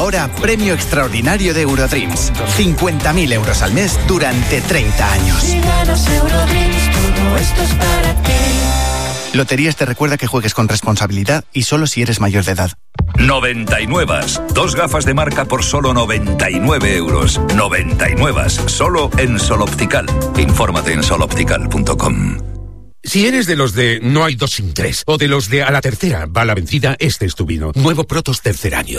ahora premio extraordinario de Eurodreams. 50.000 euros al mes durante 30 años. Si ganas Eurodreams, todo esto es para ti. Loterías te recuerda que juegues con responsabilidad y solo si eres mayor de edad. 99. 2 gafas de marca por solo 99 euros. 99. Solo en Sol Optical. Infórmate en soloptical.com. Si eres de los de no hay 2 sin 3 o de los de a la tercera va la vencida, este es tu vino. Nuevo Protos tercer año.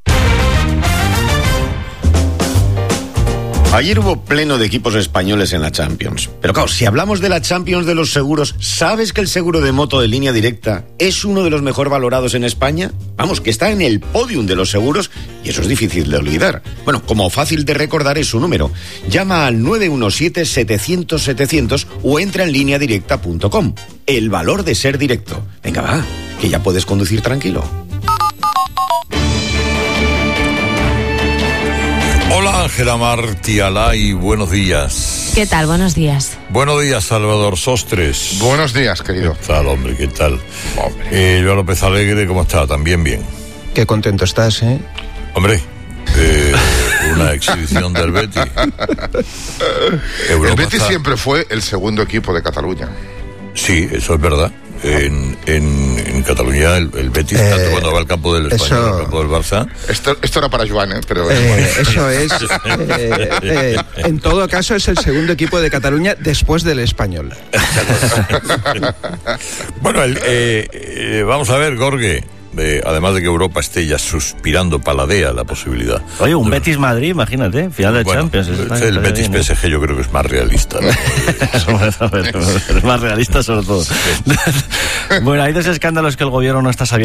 Ayer hubo pleno de equipos españoles en la Champions. Pero claro, si hablamos de la Champions de los seguros, ¿sabes que el seguro de moto de Línea Directa es uno de los mejor valorados en España? Vamos, que está en el podium de los seguros y eso es difícil de olvidar. Bueno, como fácil de recordar es su número. Llama al 917-700-700 o entra en lineadirecta.com. El valor de ser directo. Venga, va, que ya puedes conducir tranquilo. Hola Ángela Martialay, buenos días. ¿Qué tal? Buenos días. Buenos días, Salvador Sostres. Buenos días, querido. ¿Qué tal, hombre? ¿Qué tal? Joao López Alegre, ¿cómo está? También bien. Qué contento estás, ¿eh? Hombre, una exhibición del Betis. El Betis siempre fue el segundo equipo de Cataluña. Sí, eso es verdad. En Cataluña el Betis, tanto cuando va al campo del Español, al campo del Barça. Esto era para Joan, pero... Eso es. En todo caso, es el segundo equipo de Cataluña después del Español. Bueno, vamos a ver, Gorge. Además de que Europa esté ya suspirando, paladea la posibilidad. Oye, un Betis-Madrid, imagínate, final de Champions. El Betis-PSG yo creo que es más realista, ¿no? Es más realista sobre todo. Bueno, hay 2 escándalos que el gobierno no está sabiendo